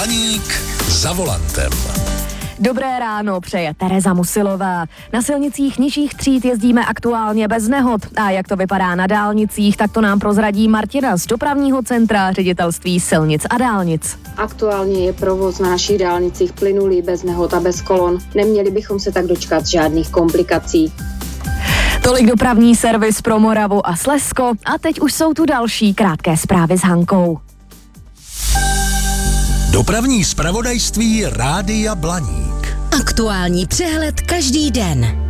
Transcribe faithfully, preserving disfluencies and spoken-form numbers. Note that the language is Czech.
Blaník za volantem. Dobré ráno, přeje Tereza Musilová. Na silnicích nižších tříd jezdíme aktuálně bez nehod. A jak to vypadá na dálnicích, tak to nám prozradí Martina z dopravního centra Ředitelství silnic a dálnic. Aktuálně je provoz na našich dálnicích plynulý, bez nehod a bez kolon. Neměli bychom se tak dočkat žádných komplikací. Tolik dopravní servis pro Moravu a Slezsko a teď už jsou tu další krátké zprávy s Hankou. Dopravní zpravodajství Rádia Blaník. Aktuální přehled každý den.